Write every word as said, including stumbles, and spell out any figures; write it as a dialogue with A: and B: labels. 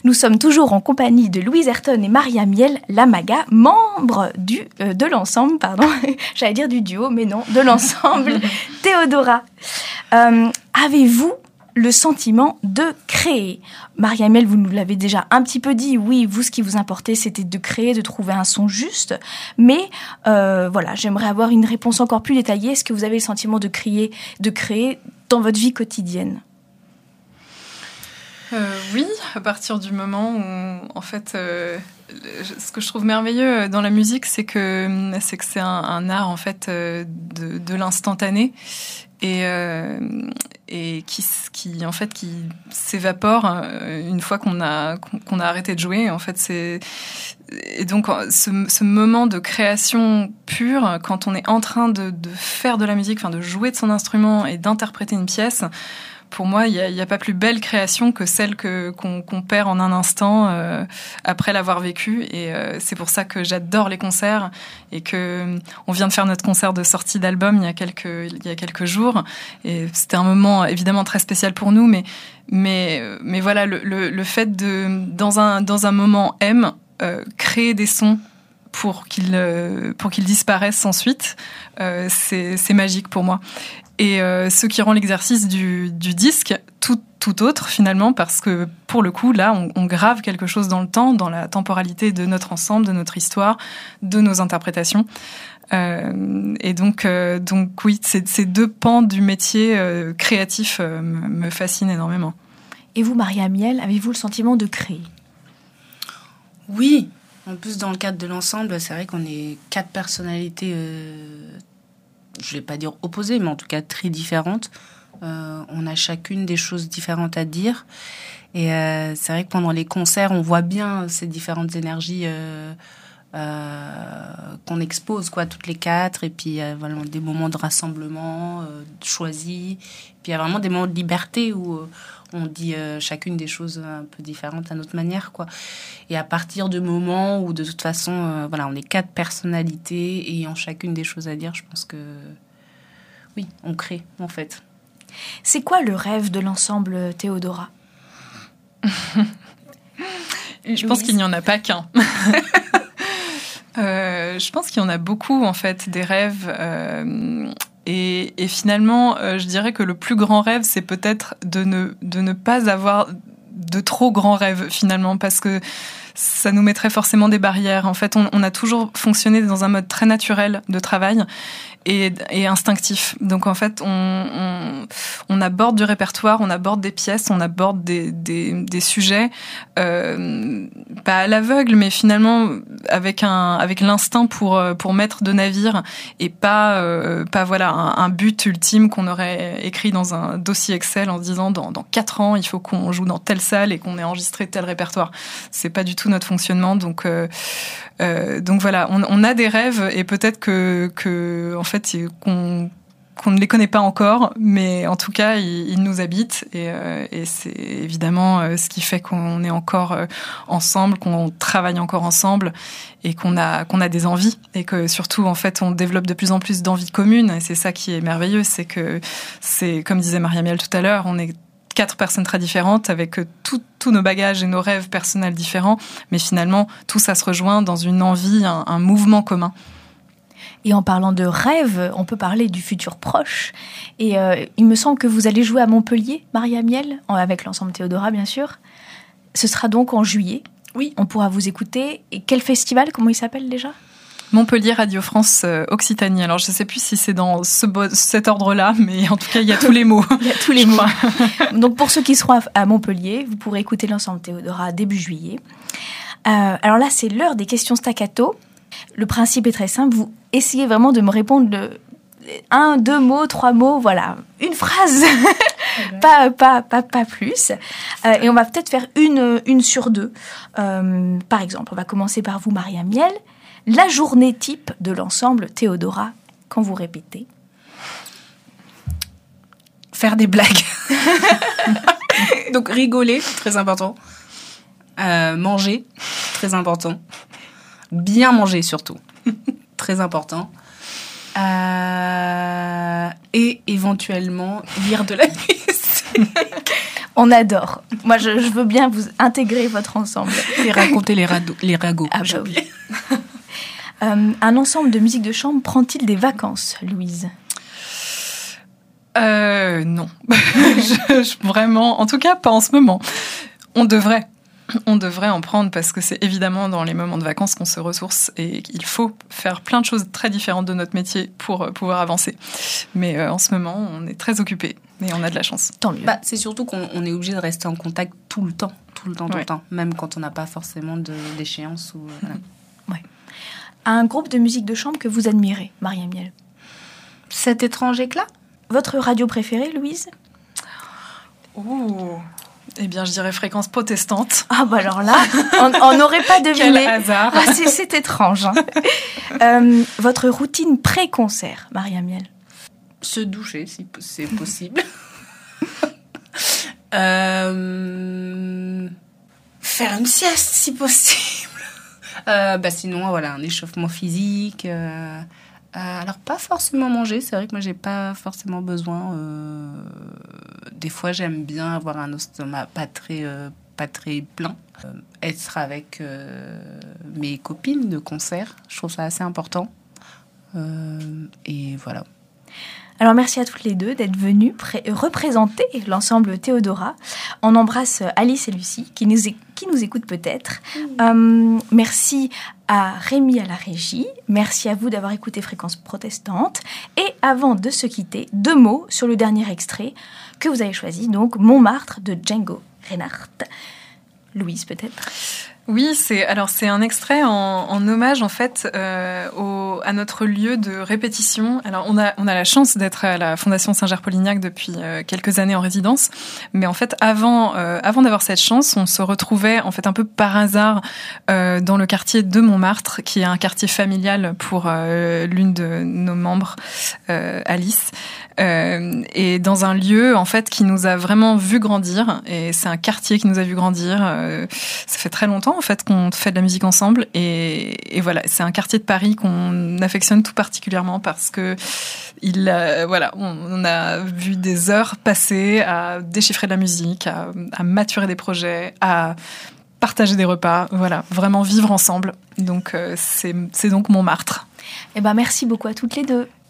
A: Nous sommes toujours en compagnie de Louise Ayrton et Maria Miel Lamaga, membres du, euh, de l'ensemble, pardon, j'allais dire du duo, mais non, de l'ensemble Théodora. Euh, avez-vous le sentiment de créer? Maria Miel, vous nous l'avez déjà un petit peu dit, oui, vous, ce qui vous importait, c'était de créer, de trouver un son juste, mais euh, voilà, j'aimerais avoir une réponse encore plus détaillée. Est-ce que vous avez le sentiment de créer, de créer dans votre vie quotidienne?
B: Euh, oui, à partir du moment où, en fait, euh, ce que je trouve merveilleux dans la musique, c'est que c'est que c'est un, un art en fait de, de l'instantané et euh, et qui qui en fait qui s'évapore une fois qu'on a qu'on a arrêté de jouer. En fait, c'est et donc ce, ce moment de création pure, quand on est en train de, de faire de la musique, enfin de jouer de son instrument et d'interpréter une pièce. Pour moi, il n'y a, a pas plus belle création que celle que, qu'on, qu'on perd en un instant euh, après l'avoir vécue. Et euh, c'est pour ça que j'adore les concerts et que on vient de faire notre concert de sortie d'album il y a quelques, il y a quelques jours. Et c'était un moment évidemment très spécial pour nous, mais, mais, mais voilà, le, le, le fait de, dans un, dans un moment M, euh, créer des sons pour qu'ils, euh, pour qu'ils disparaissent ensuite, euh, c'est, c'est magique pour moi. Et euh, ce qui rend l'exercice du, du disque tout, tout autre finalement, parce que pour le coup là on, on grave quelque chose dans le temps, dans la temporalité de notre ensemble, de notre histoire, de nos interprétations. Euh, et donc, euh, donc oui, ces, ces deux pans du métier euh, créatif euh, me, me fascinent énormément.
A: Et vous, Maria Miel, avez-vous le sentiment de créer?
C: Oui, en plus dans le cadre de l'ensemble, c'est vrai qu'on est quatre personnalités. Euh, je ne vais pas dire opposées, mais en tout cas très différentes. Euh, on a chacune des choses différentes à dire. Et euh, c'est vrai que pendant les concerts, on voit bien ces différentes énergies euh, euh, qu'on expose, quoi, toutes les quatre. Et puis, euh, voilà, des moments de rassemblement euh, choisis. Puis, il y a vraiment des moments de liberté où euh, on dit euh, chacune des choses un peu différentes à notre manière, quoi. Et à partir du moment où, de toute façon, euh, voilà, on est quatre personnalités ayant chacune des choses à dire, je pense que, oui, on crée, en fait.
A: C'est quoi le rêve de l'ensemble Théodora?
B: Je pense qu'il n'y en a pas qu'un. euh, je pense qu'il y en a beaucoup, en fait, des rêves... Euh, Et, et finalement, euh, je dirais que le plus grand rêve, c'est peut-être de ne, de ne pas avoir de trop grands rêves, finalement, parce que ça nous mettrait forcément des barrières. En fait, on, on a toujours fonctionné dans un mode très naturel de travail et, et instinctif. Donc, en fait, on, on, on aborde du répertoire, on aborde des pièces, on aborde des, des, des sujets, euh, pas à l'aveugle, mais finalement avec un, avec l'instinct pour, pour maître de navire et pas, euh, pas voilà, un, un but ultime qu'on aurait écrit dans un dossier Excel en se disant dans, dans quatre ans, il faut qu'on joue dans telle salle et qu'on ait enregistré tel répertoire. C'est pas du tout notre fonctionnement. Donc, euh, euh, donc voilà, on, on a des rêves et peut-être que, que en fait, qu'on, qu'on ne les connaît pas encore, mais en tout cas, ils, ils nous habitent et, euh, et c'est évidemment euh, ce qui fait qu'on est encore euh, ensemble, qu'on travaille encore ensemble et qu'on a, qu'on a des envies et que surtout, en fait, on développe de plus en plus d'envies communes et c'est ça qui est merveilleux, c'est que c'est, comme disait Maria Miel tout à l'heure, on est quatre personnes très différentes avec tous nos bagages et nos rêves personnels différents, mais finalement, tout ça se rejoint dans une envie, un, un mouvement commun.
A: Et en parlant de rêve, on peut parler du futur proche. Et euh, il me semble que vous allez jouer à Montpellier, Maria Miel, avec l'ensemble Théodora, bien sûr. Ce sera donc en juillet.
C: Oui.
A: On pourra vous écouter. Et quel festival? Comment il s'appelle déjà?
B: Montpellier Radio France euh, Occitanie. Alors je ne sais plus si c'est dans ce bo- cet ordre-là, mais en tout cas il y a tous les mots.
A: Il y a tous les mots. Donc pour ceux qui seront à, à Montpellier, vous pourrez écouter l'ensemble Théodora début juillet. Euh, alors là c'est l'heure des questions staccato. Le principe est très simple. Vous essayez vraiment de me répondre de un, deux mots, trois mots, voilà, une phrase, pas, pas, pas, pas plus. Euh, et on va peut-être faire une, une sur deux. Euh, par exemple, on va commencer par vous, Maria Miel. La journée type de l'ensemble Théodora, quand vous répétez.
C: Faire des blagues. Donc rigoler, très important. Euh, manger, très important. Bien manger surtout, très important. Euh, et éventuellement lire de la musique.
A: On adore. Moi, je, je veux bien vous intégrer votre ensemble.
C: Et raconter les, rado- les ragots.
A: Ah bah oui. euh, un ensemble de musique de chambre prend-il des vacances, Louise ?
B: Euh, non. je, je, vraiment, en tout cas, pas en ce moment. On devrait. On devrait en prendre parce que c'est évidemment dans les moments de vacances qu'on se ressource et qu'il faut faire plein de choses très différentes de notre métier pour pouvoir avancer. Mais euh, en ce moment, on est très occupés et on a de la chance.
A: Tant mieux.
C: Bah, c'est surtout qu'on on est obligé de rester en contact tout le temps, tout le temps, tout
B: ouais.
C: le temps, même quand on n'a pas forcément de, d'échéance. Ou, euh, voilà.
A: Ouais. Un groupe de musique de chambre que vous admirez, Maria Miel.
C: Cet étrange éclat.
A: Votre radio préférée, Louise ?
B: Ouh. Eh bien, je dirais fréquence protestante.
A: Ah bah alors là, on n'aurait pas deviné.
B: Quel hasard.
A: Ah, c'est, c'est étrange. Hein. euh, votre routine pré-concert, Maria Miel.
C: Se doucher, si c'est possible. euh, faire une sieste, si possible. Euh, bah sinon, voilà, un échauffement physique. Euh, euh, alors, pas forcément manger. C'est vrai que moi, j'ai pas forcément besoin. Euh, des fois, j'aime bien avoir un estomac pas très, euh, pas très plein. Euh, être avec euh, mes copines de concert, je trouve ça assez important. Euh, et voilà.
A: Alors merci à toutes les deux d'être venues pré- représenter l'ensemble Théodora. On embrasse Alice et Lucie qui nous, é- qui nous écoutent peut-être. Mmh. Euh, merci à Rémi à la régie. Merci à vous d'avoir écouté Fréquence Protestante. Et avant de se quitter, deux mots sur le dernier extrait que vous avez choisi, donc Montmartre de Django Reinhardt. Louise peut-être ?
B: Oui, c'est alors c'est un extrait en, en hommage en fait euh, au, à notre lieu de répétition. Alors on a on a la chance d'être à la Fondation Saint-Ger-Polignac depuis euh, quelques années en résidence, mais en fait avant euh, avant d'avoir cette chance, on se retrouvait en fait un peu par hasard euh, dans le quartier de Montmartre, qui est un quartier familial pour euh, l'une de nos membres, euh, Alice. Euh, et dans un lieu en fait qui nous a vraiment vu grandir, et c'est un quartier qui nous a vu grandir. Euh, ça fait très longtemps en fait qu'on fait de la musique ensemble, et, et voilà, c'est un quartier de Paris qu'on affectionne tout particulièrement parce que il, euh, voilà, on, on a vu des heures passer à déchiffrer de la musique, à, à maturer des projets, à partager des repas, voilà, vraiment vivre ensemble. Donc euh, c'est, c'est donc Montmartre.
A: Eh ben merci beaucoup à toutes les deux.